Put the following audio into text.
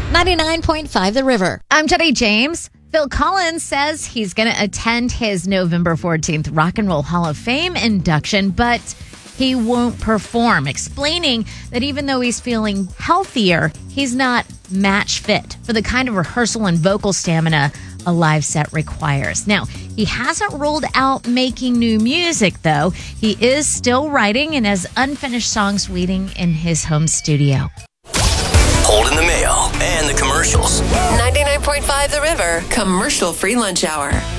99.5 The River. I'm Jenny James. Phil Collins says he's going to attend his November 14th Rock and Roll Hall of Fame induction, but he won't perform, explaining that even though he's feeling healthier, he's not match fit for the kind of rehearsal and vocal stamina a live set requires. Now, he hasn't ruled out making new music, though. He is still writing and has unfinished songs waiting in his home studio. Holding the mail and the commercials. 99.5 The River, commercial free lunch hour.